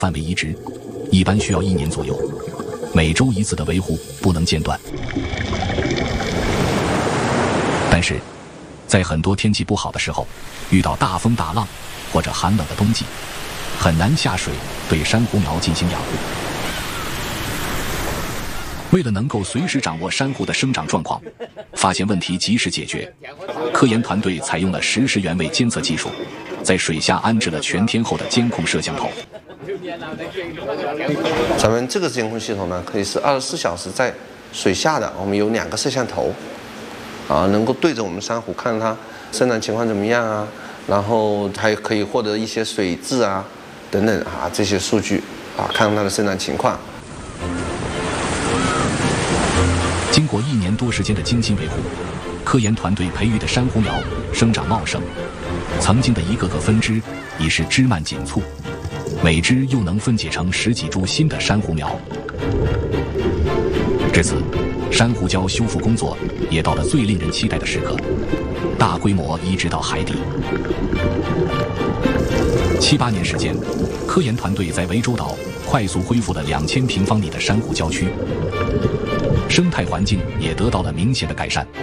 范围移植，一般需要1年左右，每周1次的维护，不能间断。但是，在很多天气不好的时候，遇到大风大浪或者寒冷的冬季，很难下水对珊瑚苗进行养护。为了能够随时掌握珊瑚的生长状况，发现问题及时解决，科研团队采用了实时原位监测技术，在水下安置了全天候的监控摄像头。 咱们这个监控系统呢，可以是24小时在水下的，我们有2个摄像头，能够对着我们珊瑚看它生长情况怎么样啊，然后还可以获得一些水质啊等等这些数据看它的生长情况。 经过1年多时间的精心维护，科研团队培育的珊瑚苗生长茂盛，曾经的一个个分支已是枝蔓紧簇，每枝又能分解成10几株新的珊瑚苗。至此，珊瑚礁修复工作也到了最令人期待的时刻，大规模移植到海底。7、8年时间，科研团队在涠洲岛快速恢复了2000平方米的珊瑚礁区，生态环境也得到了明显的改善。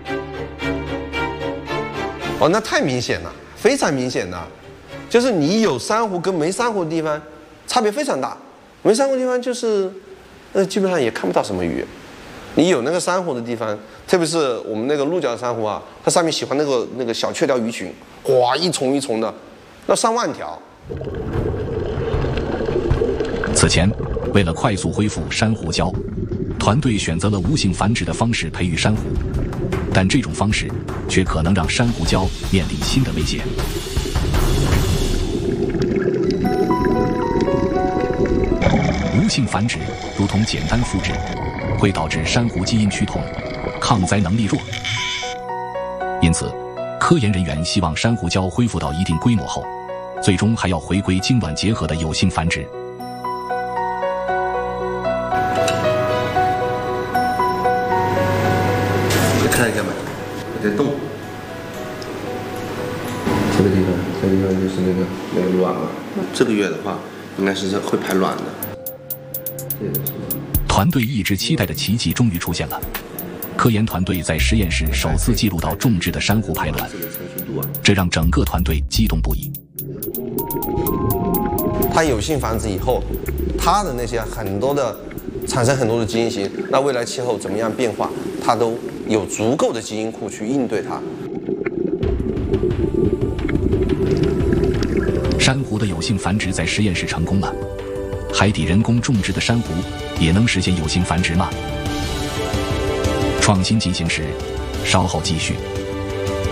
那太明显了，非常明显的，就是你有珊瑚跟没珊瑚的地方差别非常大。没珊瑚的地方就是基本上也看不到什么鱼。你有那个珊瑚的地方，特别是我们那个鹿角珊瑚它上面喜欢那个小雀鲷鱼群，哇，一丛一丛的，那上万条。 此前，为了快速恢复珊瑚礁，团队选择了无性繁殖的方式培育珊瑚，但这种方式却可能让珊瑚礁面临新的威胁。无性繁殖如同简单复制，会导致珊瑚基因趋同，抗灾能力弱。因此，科研人员希望珊瑚礁恢复到一定规模后，最终还要回归精卵结合的有性繁殖。 看一下吧，在动。这个地方就是那个卵了。这个月的话，应该是会排卵的。 团队一直期待的奇迹终于出现了。科研团队在实验室首次记录到种植的珊瑚排卵，这让整个团队激动不已。 它有性繁殖以后，它的那些产生很多的基因型，那未来气候怎么样变化，它都有足够的基因库去应对它。 珊瑚的有性繁殖在实验室成功了，海底人工种植的珊瑚也能实现有性繁殖吗？创新进行时，稍后继续。